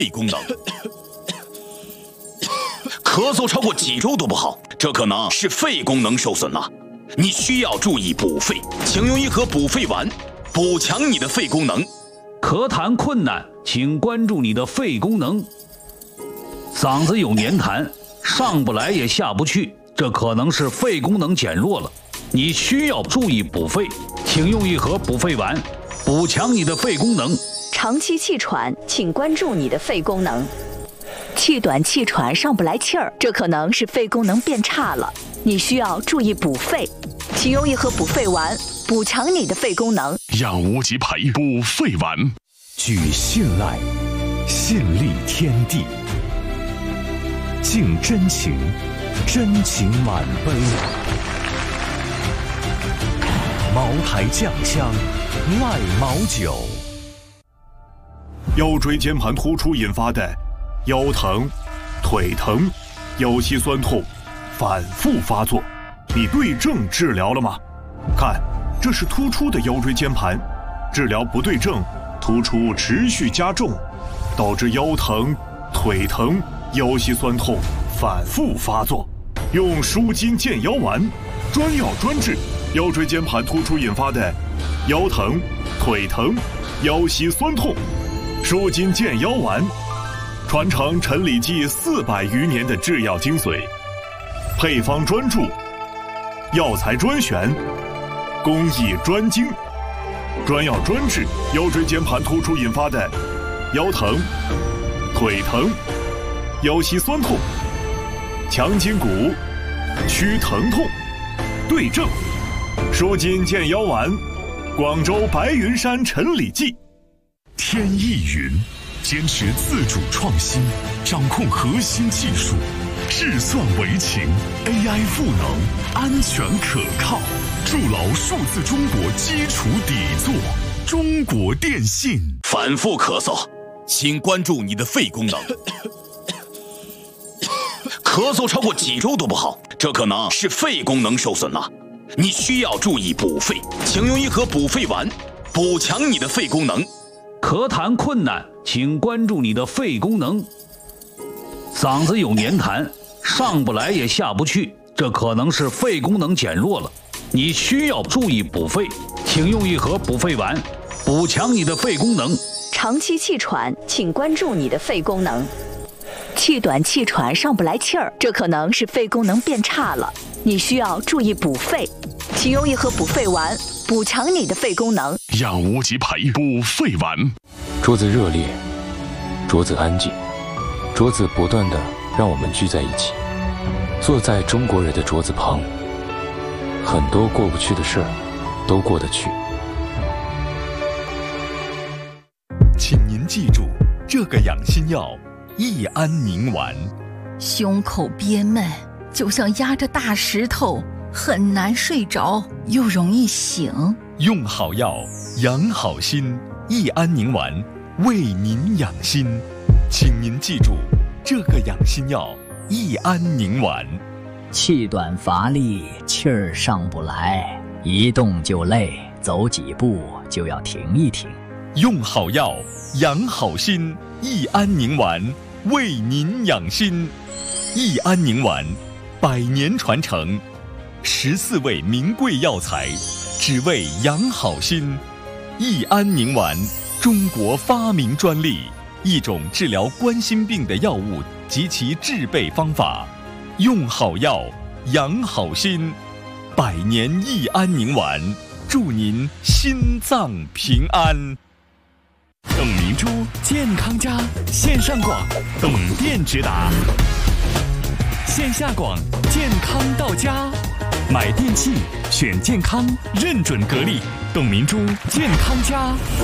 肺功能。咳嗽超过几周都不好，这可能是肺功能受损了。你需要注意补肺，请用一盒补肺丸，补强你的肺功能。 咳痰困难，请关注你的肺功能。嗓子有黏痰，上不来也下不去，这可能是肺功能减弱了。你需要注意补肺，请用一盒补肺丸，补强你的肺功能。 长期气喘，请关注你的肺功能。气短气喘，上不来气儿，这可能是肺功能变差了。你需要注意补肺，请用一盒补肺丸，补强你的肺功能。 让无极牌补肺丸， 举信赖，信立天地，敬真情，真情满杯。茅台酱香，赖茅酒。 腰椎间盘突出引发的腰疼、腿疼、腰膝酸痛反复发作，你对症治疗了吗？看，这是突出的腰椎间盘，治疗不对症，突出持续加重，导致腰疼、腿疼、腰膝酸痛反复发作。用舒筋健腰丸，专药专治腰椎间盘突出引发的腰疼、腿疼、腰膝酸痛。舒筋健腰丸，传承陈李济400余年的制药精髓，配方专注，药材专选，工艺专精，专药专治腰椎间盘突出引发的腰疼、腿疼、腰膝酸痛，强筋骨，祛疼痛，对症。舒筋健腰丸，广州白云山陈李济。 天意云，坚持自主创新，掌控核心技术，智算为情 ，AI 赋能，安全可靠，筑牢数字中国基础底座。中国电信。 反复咳嗽，请关注你的肺功能。咳嗽超过几周都不好，这可能是肺功能受损了。你需要注意补肺，请用一盒补肺丸，补强你的肺功能。 咳痰困难，请关注你的肺功能。嗓子有黏痰，上不来也下不去，这可能是肺功能减弱了。你需要注意补肺，请用一盒补肺丸，补强你的肺功能。 长期气喘，请关注你的肺功能。气短气喘，上不来气儿，这可能是肺功能变差了。你需要注意补肺，请用一盒补肺丸，补强你的肺功能。 让无极牌补肺丸。 桌子热烈，桌子安静，桌子不断地让我们聚在一起，坐在中国人的桌子旁，很多过不去的事儿都过得去。 请您记住这个养心药益安宁丸。 胸口憋闷，就像压着大石头，很难睡着，又容易醒。 用好药，养好心，益安宁丸为您养心。请您记住这个养心药益安宁丸。 气短乏力，气儿上不来，一动就累，走几步就要停一停。 用好药，养好心，益安宁丸为您养心。益安宁丸100年传承，14味名贵药材，只为养好心。益安宁丸，中国发明专利，一种治疗冠心病的药物及其制备方法。用好药，养好心，100年益安宁丸，祝您心脏平安。董明珠健康家线上广，董店直达；线下广，健康到家。买电器选健康，认准格力，董明珠健康家。